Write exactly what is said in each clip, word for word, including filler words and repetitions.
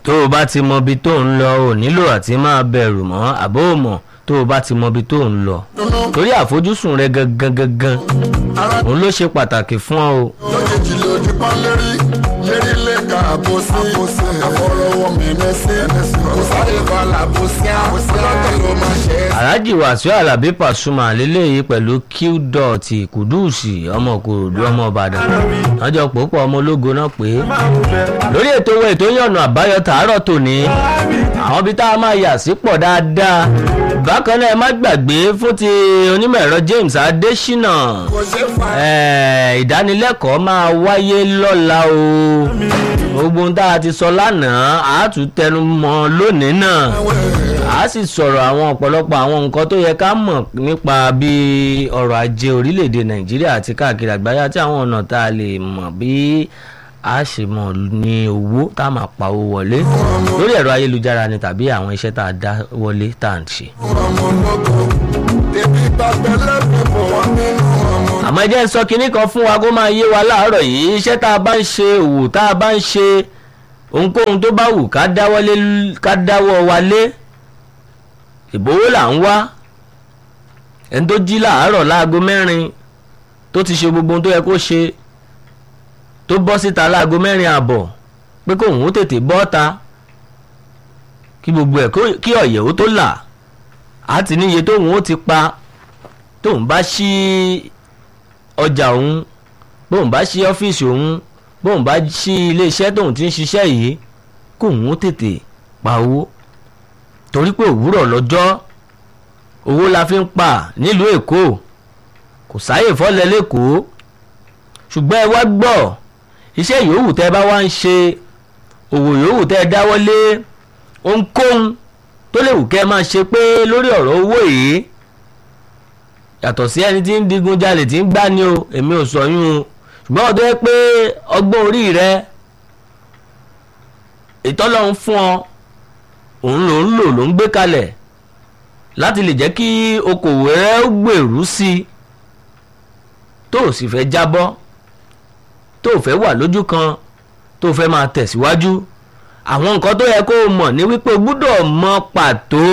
tó o bá ti mọ ibi tó ń lọ ò nílò àti máa bẹ̀rù mọ́ àbó mọ̀ tó o bá ti mọ ibi tó ń lọ torí àfojúsùn rẹ gangan gangan òun ló ṣe pàtàkì fún ọ o. lójijì lójú pọ́n lérí lérí lè ka àbòsí àfọlọ́wọ́ mẹ́mẹ́sí kò sáré balà àbòsí àbòsí ló máa ṣe é. Alhaji Wasiu Alabi Pasuma lélẹ́yìí pẹ̀lú Qdot Kudusi ọmọ Kòròdú ọmọ Ìbàdàn lọ́jọ́ pòpọ̀ ọmọ ológo náà pé lórí ètò owó ètò yànnà àbáyọ tààrọ̀ tòní àwọn ibi tá a máa yà sí pọ̀ dáadáa. Bákan náà ẹ má gbàgbé fún ti onímọ̀ ẹ̀rọ James Adésínà ìdánilẹ́kọ̀ọ́ máa wáyé lọ́la o gbogbo ohun tá a ti sọ lánàá a tún tẹnu mọ́ lónìí náà a sì sọ̀rọ̀ àwọn ọ̀pọ̀lọpọ̀ àwọn nǹkan tó yẹ ká mọ̀ nípa bí ọrọ̀ ajé orílẹ̀-èdè Nàìjíríà àti káàkiri àgbáyé àti àwọn ọ̀nà tá a lè mọ̀ bí a ṣe mọ̀ ní owó tá a máa pa owó wọlé lórí ẹ̀rọ ayélujára ni tàbí àwọn iṣẹ́ tá a dá wọlé tá a ń ṣe. àmọ́ ẹ jẹ́ ń sọ kinní kan fún wa kó máa yé wa láàárọ̀ yìí iṣẹ́ tá a bá ń ṣe òwò tá a bá ń ṣe ohunkóhun tó bá wù ká dáwọ́ wa lé ìbówó là ń wá ẹni tó jí láàárọ̀ láago mẹ́rin tó ti ṣe gbogbo ohun tó yẹ kó ṣe tó bọ́ síta láago mẹ́rin àbọ̀ pé kóun ó tètè bọ́ ta kí gbogbo ẹ̀ kí ọ̀yẹ̀ ó tó là á ti níye tóun ó ti pa tóun bá ṣí ọjà òun bóun bá ṣí ọ́fíìsì òun bóun bá ṣí iléeṣẹ́ tóun ti ń ṣiṣẹ́ yìí kóun ó tètè pa owó torí pé òwúrọ̀ lọ́jọ́ owó la fi ń pa nílùú Èkó kò sáyè fọ́lẹ̀ lẹ́kọ̀ọ́ ṣùgbọ́n ẹ wá gbọ́ iṣẹ́ yòówù tẹ́ bá wá ń ṣe òwò yòówù tẹ́ dáwọ́lé ohunkóhun tó lè wù kẹ́ máa ṣe pé lórí ọ̀rọ̀ owó yìí yàtọ̀ sí ẹni tí ń digun jalè tí ń gbá ni o èmi ò sọ yún o ṣùgbọ́n ọ̀dọ́ yẹ pé ọgbọ́n orí rẹ ìtọ́lọ́run fún ọ òun ló ń lò ló ń gbé kalẹ̀ láti lè jẹ́ kí okòwò rẹ ó gbèrú sí i tó o sì fẹ́ jábọ́ tó o fẹ́ wà lójú kan tó o fẹ́ máa tẹ̀síwájú àwọn nǹkan tó yẹ kó o mọ̀ ní wípé o gbúdọ̀ mọ pàtó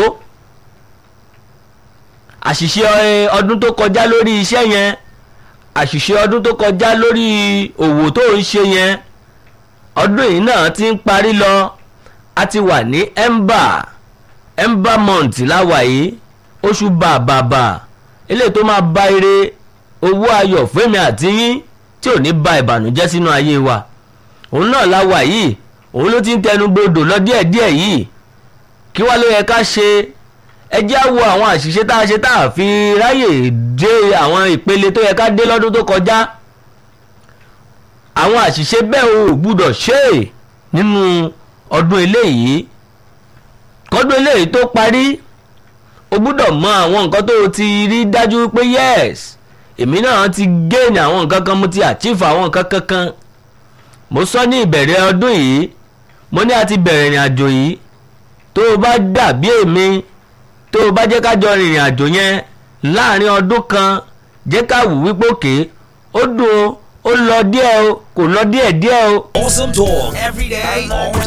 àṣìṣe ọdún tó kọjá lórí iṣẹ́ yẹn àṣìṣe ọdún tó kọjá lórí òwò tó ń ṣe yẹn ọdún yìí náà ti ń parí lọ a ti wà ní ember ember month láwà yìí oṣù bàbàbà eléyìí tó máa bá ire owó ayọ̀ fẹ́mi àti yín tí ò ní ba ìbànújẹ́ sínú ayé wa òun náà láwà yìí òun ló ti ń tẹnu gbọdọ̀ lọ díẹ̀díẹ̀ yìí kí wá ló yẹ ká ṣe ẹ jẹ́ á wo àwọn àṣìṣe tá a ṣe tá a fi ráyè dé àwọn ìpele tó yẹ ká dé lọ́dún tó kọjá àwọn àṣìṣe bẹ́ẹ̀ ò gbúdọ̀ ṣe nínú ọdún eléyìí kọ́dún eléyìí tó parí o gbúdọ̀ mọ àwọn nǹkan tó ti rí dájú pé yes èmi náà ti gain àwọn nǹkan kan mo ti achieve àwọn nǹkan kankan mo sọ ní ìbẹ̀rẹ̀ ọdún yìí mo ní a ti bẹ̀rẹ̀ ìrìn àjò yìí tó o bá dàbí èmi tó o bá jẹ́ ká jọ rìnrìn àjò yẹn láàrin ọdún kan jẹ́ ká wù wípé òkè ó dùn ó lọ díẹ̀ o kò lọ díẹ̀ díẹ̀ o. Awesome talk every day, all